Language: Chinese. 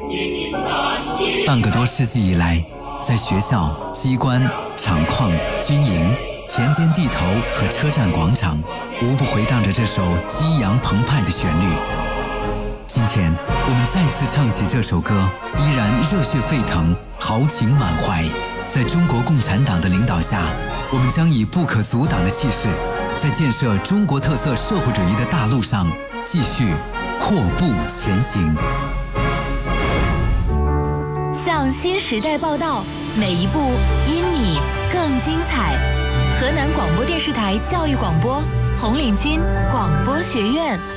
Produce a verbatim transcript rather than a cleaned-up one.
半个多世纪以来，在学校、机关、厂矿、军营、田间地头和车站广场，无不回荡着这首激扬澎湃的旋律。今天，我们再次唱起这首歌，依然热血沸腾，豪情满怀。在中国共产党的领导下，我们将以不可阻挡的气势，在建设中国特色社会主义的大路上继续阔步前行。 向新时代报道，每一步因你更精彩。河南广播电视台教育广播，红领巾广播学院。